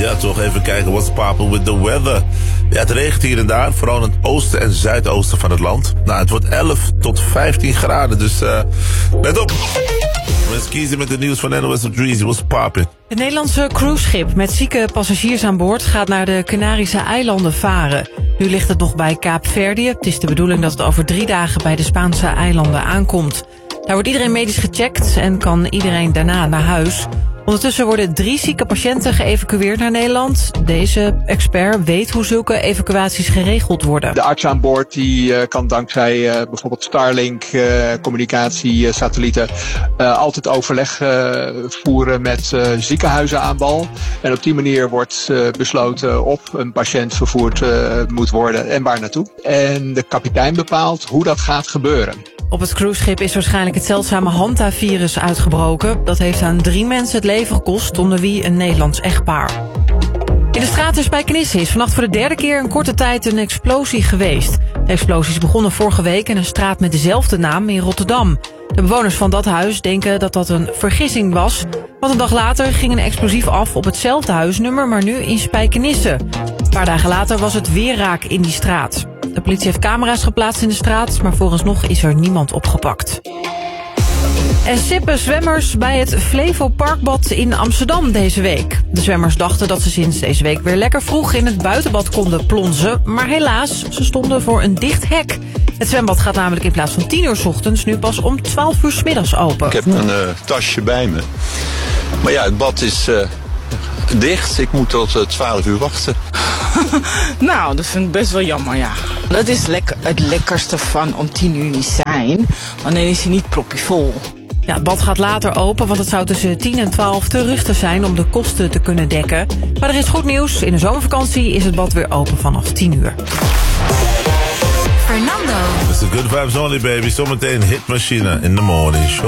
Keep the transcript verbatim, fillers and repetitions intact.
Ja, toch even kijken what's poppin' with the weather. Ja, het regent hier en daar, vooral in het oosten en zuidoosten van het land. Nou, het wordt elf tot vijftien graden, dus uh, let op. We eens kiezen met het nieuws van N O S op Dreezy. What's poppin'? Het Nederlandse cruiseschip met zieke passagiers aan boord gaat naar de Canarische eilanden varen. Nu ligt het nog bij Kaapverdië. Het is de bedoeling dat het over drie dagen bij de Spaanse eilanden aankomt. Daar wordt iedereen medisch gecheckt en kan iedereen daarna naar huis. Ondertussen worden drie zieke patiënten geëvacueerd naar Nederland. Deze expert weet hoe zulke evacuaties geregeld worden. De arts aan boord die uh, kan dankzij uh, bijvoorbeeld Starlink, uh, communicatiesatellieten, uh, altijd overleg uh, voeren met uh, ziekenhuizen aan wal. En op die manier wordt uh, besloten of een patiënt vervoerd uh, moet worden en waar naartoe. En de kapitein bepaalt hoe dat gaat gebeuren. Op het cruiseschip is waarschijnlijk het zeldzame Hanta-virus uitgebroken. Dat heeft aan drie mensen het leven gekost, onder wie een Nederlands echtpaar. In de straat in Spijkenisse is vannacht voor de derde keer in korte tijd een explosie geweest. De explosies begonnen vorige week in een straat met dezelfde naam in Rotterdam. De bewoners van dat huis denken dat dat een vergissing was. Want een dag later ging een explosief af op hetzelfde huisnummer, maar nu in Spijkenisse. Een paar dagen later was het weer raak in die straat. De politie heeft camera's geplaatst in de straat, maar vooralsnog is er niemand opgepakt. En sippen zwemmers bij het Flevo Parkbad in Amsterdam deze week. De zwemmers dachten dat ze sinds deze week weer lekker vroeg in het buitenbad konden plonzen. Maar helaas, ze stonden voor een dicht hek. Het zwembad gaat namelijk in plaats van tien uur 's ochtends nu pas om twaalf uur 's middags open. Ik heb een uh, tasje bij me. Maar ja, het bad is uh, dicht. Ik moet tot uh, twaalf uur wachten. Nou, dat vind ik best wel jammer, ja. Dat is lekker, het lekkerste van om tien uur niet zijn. Want dan is hij niet propjevol. Ja, het bad gaat later open, want het zou tussen tien en twaalf te rustig zijn om de kosten te kunnen dekken. Maar er is goed nieuws. In de zomervakantie is het bad weer open vanaf tien uur. Fernando. It's the good vibes only, baby. Zometeen Hitmachine in the morning show.